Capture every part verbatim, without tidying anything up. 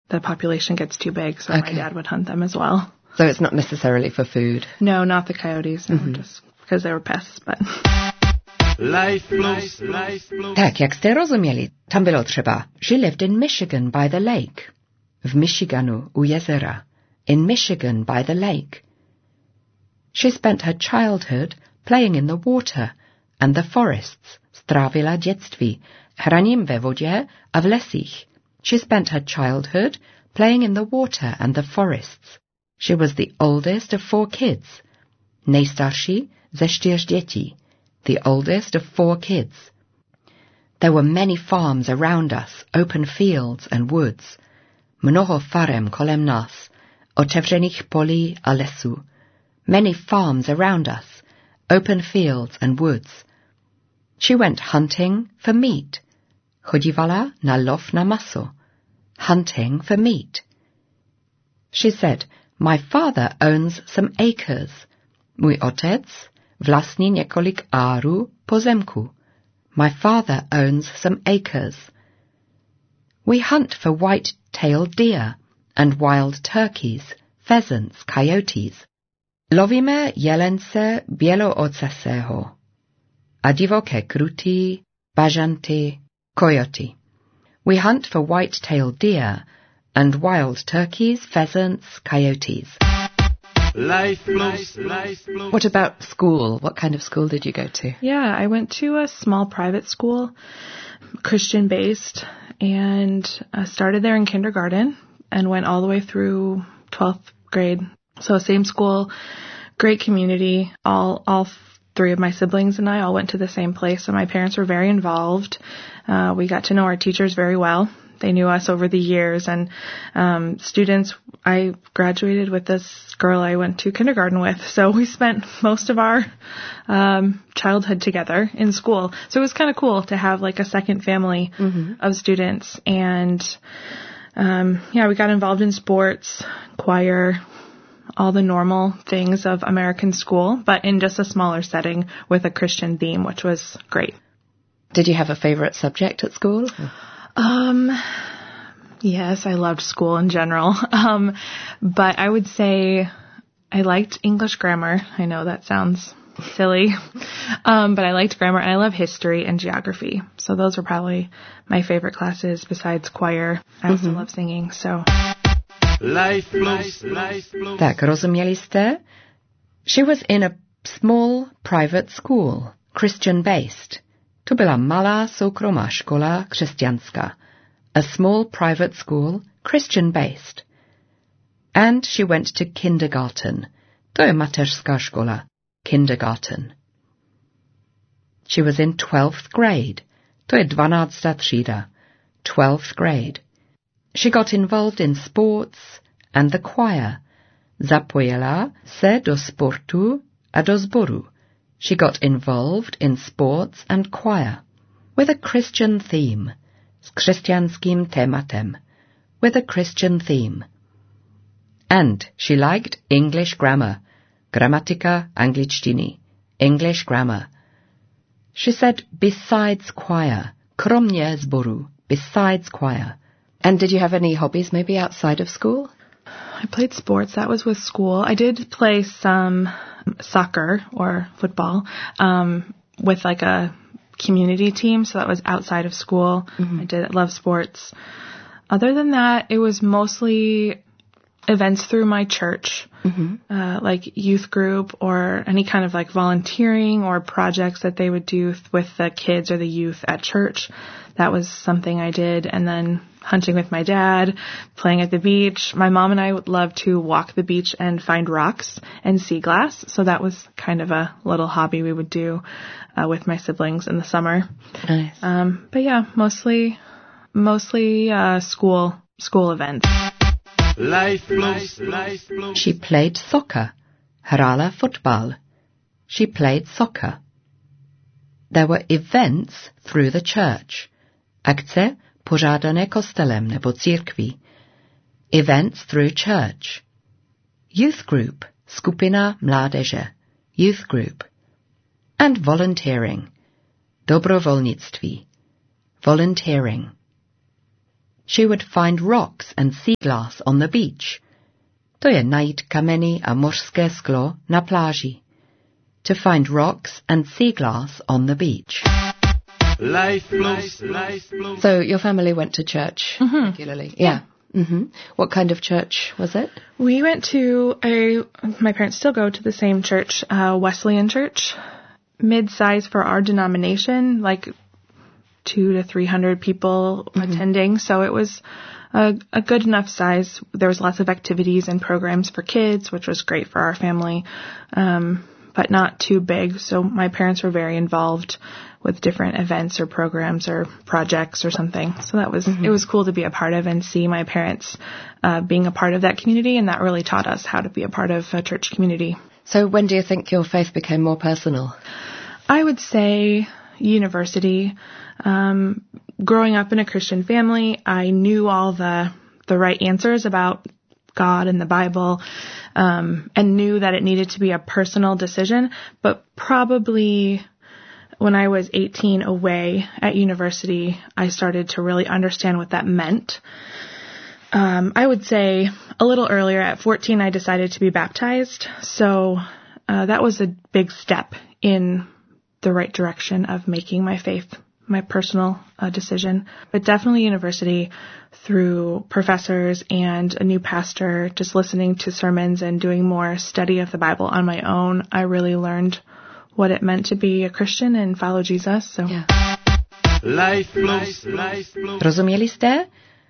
the population gets too big, so okay. my dad would hunt them as well. So it's not necessarily for food? No, not the coyotes. No, mm-hmm. just because they were pests, but... Life Plus, Life Plus. Tak, jak jste rozuměli, tam bylo třeba. She lived in Michigan by the lake. V Michiganu u jezera. In Michigan by the lake. She spent her childhood playing in the water and the forests. Strávila dětství hraním ve vodě a v lesích. She spent her childhood playing in the water and the forests. She was the oldest of four kids. Nejstarší ze čtyř dětí. The oldest of four kids. There were many farms around us, open fields and woods. Mnoho farem kolem nás, otevřených polí a lesů. Many farms around us, open fields and woods. She went hunting for meat. Chodívala na lov na maso. Hunting for meat. She said, my father owns some acres. Můj otec vlastní několik árů pozemku. My father owns some acres. We hunt for white-tailed deer and wild turkeys, pheasants, coyotes. Lovíme jelence běloocasého a divoké krutí, bažanty, coyote. We hunt for white-tailed deer and wild turkeys, pheasants, coyotes. Life Plus, Life Plus. What about school? What kind of school did you go to? Yeah, I went to a small private school, Christian-based, and I started there in kindergarten and went all the way through twelfth grade. So same school, great community. All all three of my siblings and I all went to the same place, so my parents were very involved. Uh, we got to know our teachers very well. They knew us over the years, and um, students, I graduated with this girl I went to kindergarten with, so we spent most of our um, childhood together in school. So it was kind of cool to have like a second family mm-hmm. of students, and um, yeah, we got involved in sports, choir, all the normal things of American school, but in just a smaller setting with a Christian theme, which was great. Did you have a favorite subject at school? Um, yes, I loved school in general. Um, but I would say I liked English grammar. I know that sounds silly. Um, but I liked grammar, and I love history and geography. So those were probably my favorite classes besides choir. I also mm-hmm. love singing, so. Life Plus, Life Plus. Tak, rozuměli jste? She was in a small private school, Christian-based. To byla malá soukromá škola křesťanská. A small private school, Christian-based. And she went to kindergarten. To je mateřská škola. Kindergarten. She was in twelfth grade. To je dvanáctá třída. Twelfth grade. She got involved in sports and the choir. Zapojila se do sportu a do sboru. She got involved in sports and choir. With a Christian theme. S křesťanským tématem. With a Christian theme. And she liked English grammar. Gramatika angličtiny. English grammar. She said, besides choir. Kromě sboru. Besides choir. And did you have any hobbies maybe outside of school? I played sports. That was with school. I did play some soccer or football um, with like a community team, so that was outside of school. Mm-hmm. I did love sports. Other than that, it was mostly events through my church, mm-hmm. uh, like youth group or any kind of like volunteering or projects that they would do with the kids or the youth at church. That was something I did. And then hunting with my dad, playing at the beach. My mom and I would love to walk the beach and find rocks and sea glass. So that was kind of a little hobby we would do uh, with my siblings in the summer. Nice. Um, but yeah, mostly, mostly uh, school school events. Life Plus, Life Plus. She played soccer. Hrála fotbal. She played soccer. There were events through the church. Akce pořádané kostelem nebo církví. Events through church. Youth group, skupina mládeže. Youth group. And volunteering. Dobrovolnictví. Volunteering. she would find rocks and sea glass on the beach. To je najít kameny a mořské sklo na pláži. To find rocks and sea glass on the beach. Life flows, life flows. So your family went to church Mm-hmm. regularly? Yeah. Mm-hmm. What kind of church was it? We went to a, my parents still go to the same church, uh, Wesleyan Church, mid-size for our denomination, like two to three hundred people mm-hmm. attending. So it was a, a good enough size. There was lots of activities and programs for kids, which was great for our family, um, but not too big. So my parents were very involved with different events or programs or projects or something. So that was, mm-hmm. it was cool to be a part of and see my parents uh, being a part of that community. And that really taught us how to be a part of a church community. So when do you think your faith became more personal? I would say university. Um, growing up in a Christian family, I knew all the, the right answers about God and the Bible, um, and knew that it needed to be a personal decision, but probably when I was eighteen away at university, I started to really understand what that meant. Um, I would say a little earlier, at fourteen, I decided to be baptized. So uh, that was a big step in the right direction of making my faith my personal uh, decision. But definitely university, through professors and a new pastor, just listening to sermons and doing more study of the Bible on my own, I really learned what it meant to be a Christian and follow Jesus. So yeah. Life flows, life flows. Rozuměli jste?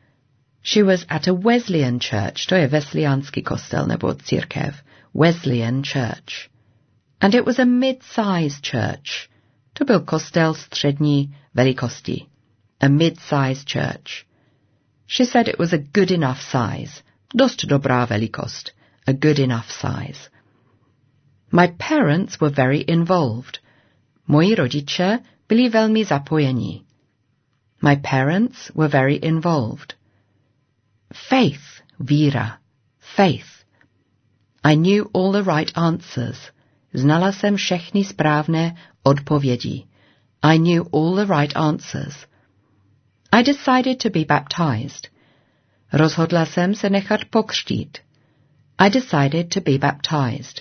She was at a Wesleyan church. To je Wesleyánský kostel nebo církev. Wesleyan church. And it was a mid-sized church. To byl kostel střední velikosti. A mid-sized church. She said it was a good enough size. Dost dobrá velikost. A good enough size. My parents were very involved. Moji rodiče byli velmi zapojení. My parents were very involved. Faith, víra, faith. I knew all the right answers. Znala jsem všechny správné odpovědi. I knew all the right answers. I decided to be baptized. Rozhodla jsem se nechat pokřtít. I decided to be baptized.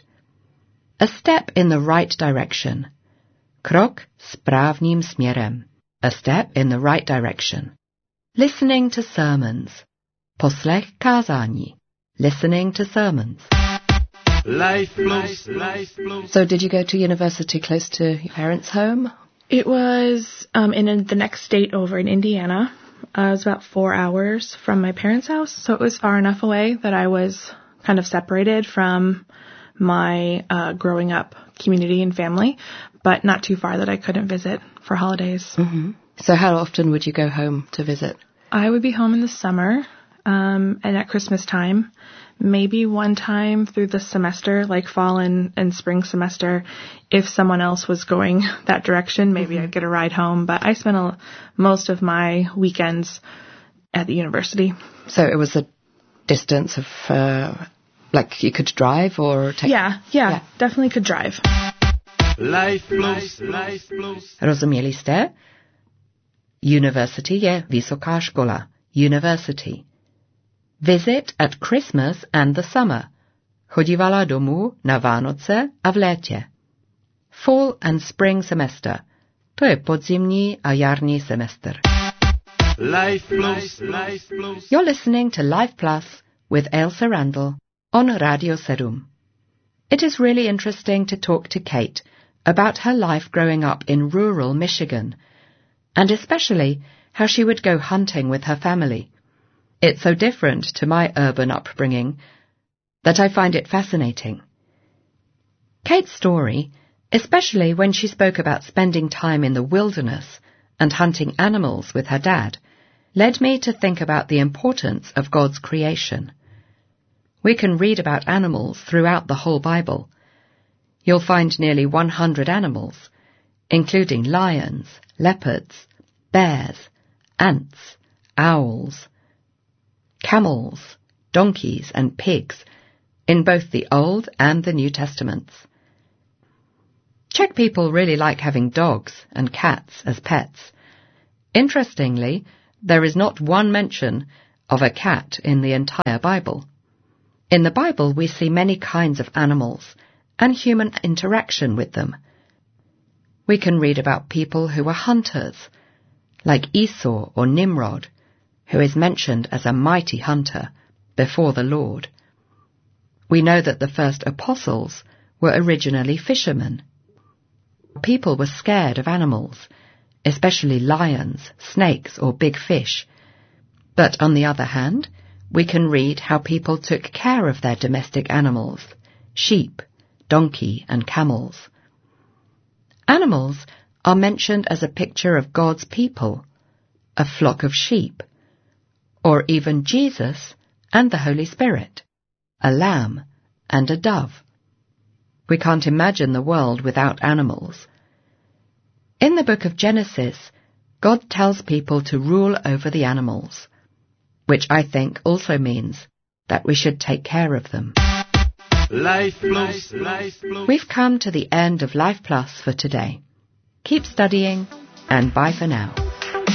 A step in the right direction. Krok správným směrem. A step in the right direction. Listening to sermons. Poslech kázání. Listening to sermons. Life flows, life flows. So did you go to university close to your parents' home? it was um, in the next state over in Indiana. Uh, it was about four hours from my parents' house, so it was far enough away that I was kind of separated from my uh, growing up community and family, but not too far that I couldn't visit for holidays. Mm-hmm. So how often would you go home to visit? I would be home in the summer um, and at Christmas time. Maybe one time through the semester, like fall and, and spring semester, if someone else was going that direction, maybe mm-hmm. I'd get a ride home. But I spent a, most of my weekends at the university. So it was a distance of, uh, like you could drive or take... Yeah, yeah, yeah, definitely could drive. Life flows, life flows. Rozuměli jste? University je vysoká škola. University. Visit at Christmas and the summer. Chodívala domů na Vánoce a v létě. Fall and spring semester. To je podzimní a jarní semestr. Life flows, life flows. You're listening to Life Plus with Ailsa Randall on Radio seven. It is really interesting to talk to Kate about her life growing up in rural Michigan, and especially how she would go hunting with her family. It's so different to my urban upbringing that I find it fascinating. Kate's story, especially when she spoke about spending time in the wilderness and hunting animals with her dad, led me to think about the importance of God's creation. We can read about animals throughout the whole Bible. You'll find nearly one hundred animals, including lions, leopards, bears, ants, owls, camels, donkeys, and pigs in both the Old and the New Testaments. Czech people really like having dogs and cats as pets. Interestingly, there is not one mention of a cat in the entire Bible. In the Bible, we see many kinds of animals and human interaction with them. We can read about people who were hunters, like Esau or Nimrod, who is mentioned as a mighty hunter before the Lord. We know that the first apostles were originally fishermen. People were scared of animals, especially lions, snakes, or big fish. But on the other hand, we can read how people took care of their domestic animals, sheep, donkey, and camels. Animals are mentioned as a picture of God's people, a flock of sheep, or even Jesus and the Holy Spirit, a lamb and a dove. We can't imagine the world without animals. In the book of Genesis, God tells people to rule over the animals, which I think also means that we should take care of them. Life Plus, Life Plus. We've come to the end of Life Plus for today. Keep studying, and bye for now.